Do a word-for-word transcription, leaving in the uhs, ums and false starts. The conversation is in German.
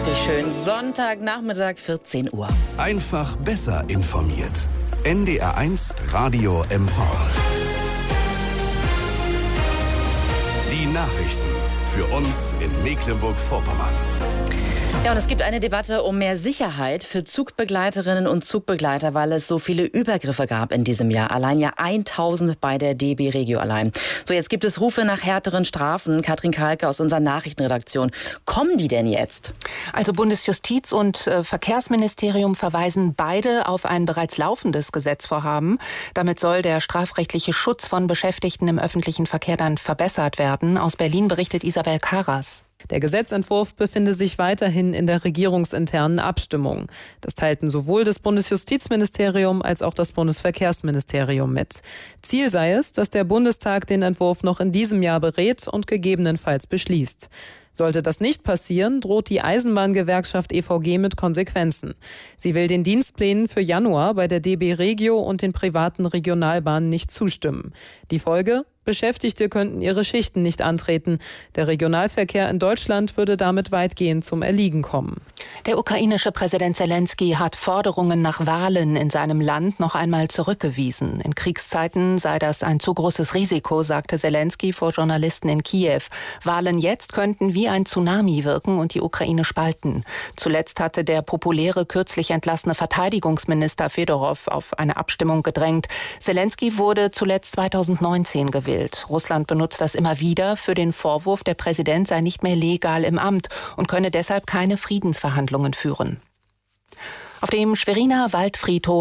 Richtig schön. Sonntagnachmittag, vierzehn Uhr. Einfach besser informiert. N D R eins Radio M V. Die Nachrichten für uns in Mecklenburg-Vorpommern. Ja, und es gibt eine Debatte um mehr Sicherheit für Zugbegleiterinnen und Zugbegleiter, weil es so viele Übergriffe gab in diesem Jahr. Allein ja tausend bei der D B Regio allein. So, jetzt gibt es Rufe nach härteren Strafen. Katrin Kalke aus unserer Nachrichtenredaktion. Kommen die denn jetzt? Also Bundesjustiz und äh, Verkehrsministerium verweisen beide auf ein bereits laufendes Gesetzvorhaben. Damit soll der strafrechtliche Schutz von Beschäftigten im öffentlichen Verkehr dann verbessert werden. Aus Berlin berichtet Isabel Karas. Der Gesetzentwurf befinde sich weiterhin in der regierungsinternen Abstimmung. Das teilten sowohl das Bundesjustizministerium als auch das Bundesverkehrsministerium mit. Ziel sei es, dass der Bundestag den Entwurf noch in diesem Jahr berät und gegebenenfalls beschließt. Sollte das nicht passieren, droht die Eisenbahngewerkschaft E V G mit Konsequenzen. Sie will den Dienstplänen für Januar bei der D B Regio und den privaten Regionalbahnen nicht zustimmen. Die Folge? Beschäftigte könnten ihre Schichten nicht antreten. Der Regionalverkehr in Deutschland würde damit weitgehend zum Erliegen kommen. Der ukrainische Präsident Zelensky hat Forderungen nach Wahlen in seinem Land noch einmal zurückgewiesen. In Kriegszeiten sei das ein zu großes Risiko, sagte Zelensky vor Journalisten in Kiew. Wahlen jetzt könnten wie ein Tsunami wirken und die Ukraine spalten. Zuletzt hatte der populäre, kürzlich entlassene Verteidigungsminister Fedorow auf eine Abstimmung gedrängt. Zelensky wurde zuletzt zweitausendneunzehn gewählt. Russland benutzt das immer wieder für den Vorwurf, der Präsident sei nicht mehr legal im Amt und könne deshalb keine Friedensverhandlungen führen. Auf dem Schweriner Waldfriedhof